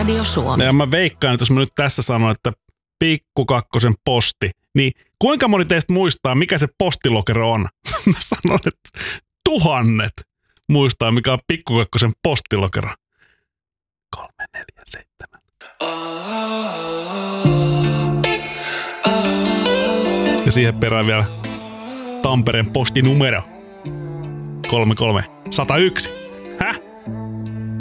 Radio Suomi. Ja mä veikkaan, että jos mä nyt tässä sanon, että Pikku Kakkosen posti, niin kuinka moni teistä muistaa, mikä se postilokero on? Mä sanon, että 1000 muistaa, mikä on Pikku Kakkosen postilokero. 347. Ja siihen perään vielä Tampereen postinumero 33101.